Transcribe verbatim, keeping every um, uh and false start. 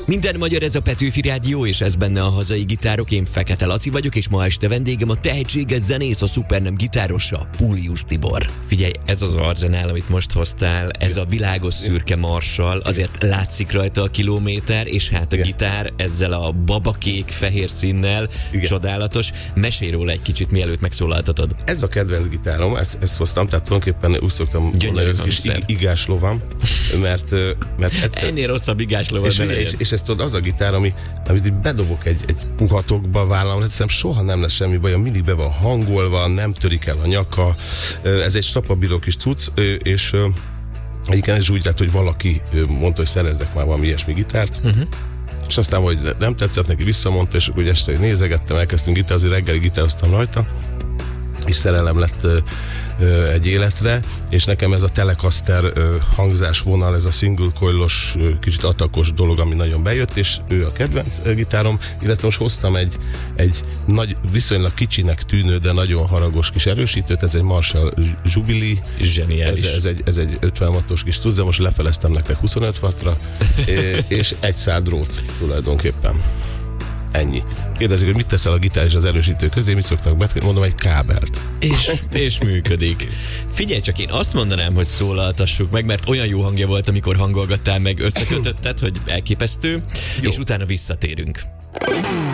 Minden magyar, ez a Petőfi Rádió, és ez benne a hazai gitárok. Én Fekete Laci vagyok, és ma este vendégem a tehetséges zenész, a Supernem gitárosa, Pullius Tibor. Figyelj, ez az arzenál, amit most hoztál, ez a világos szürke Marshall, azért látszik rajta a kilométer, és hát a Igen. gitár ezzel a babakék fehér színnel, Igen. csodálatos. Mesélj róla egy kicsit, mielőtt megszólaltatod. Ez a kedvenc gitárom, ezt, ezt hoztam, tehát tulajdonképpen úgy szoktam mondani, hogy kis igás lovam, mert, mert egyszer... Ennél rosszabb igás lovam. És, és, és ez tudod, az a gitár, ami, amit bedobok egy, egy puhatokba, vállalom, hiszem soha nem lesz semmi baj, mindig be van hangolva, nem törik el a nyaka. Ez egy stapabiló kis cucc, és egyébként ez úgy lett, hogy valaki mondta, hogy szerezzek már valami ilyesmi gitárt, uh-huh. és aztán, hogy nem tetszett neki, visszamondta, és akkor este nézegettem, elkezdtünk gitározni, reggeli gitároztam rajta, és szerelem lett ö, ö, egy életre, és nekem ez a Telecaster ö, hangzásvonal, ez a single coilos, ö, kicsit atakos dolog, ami nagyon bejött, és ő a kedvenc ö, gitárom, illetve most hoztam egy, egy nagy, viszonylag kicsinek tűnő, de nagyon haragos kis erősítőt, ez egy Marshall Jubilee. Zseniális. Ez, ez, egy, ez egy ötven wattos kis tudsz, de most lefeleztem nektek huszonöt wattra, és egy szál drót tulajdonképpen. Ennyi. Kérdezik, hogy mit teszel a gitár és az erősítő közé, mit szoktak betudni, mondom, egy kábelt. És, és működik. Figyelj csak, én azt mondanám, hogy szólaltassuk meg, mert olyan jó hangja volt, amikor hangolgattál meg, összekötötted, hogy elképesztő, jó. És utána visszatérünk.